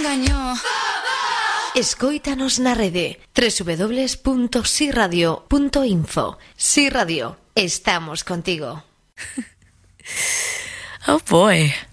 engañó. Escóitanos na rede www.siradio.info. Si Radio, estamos contigo. Oh boy.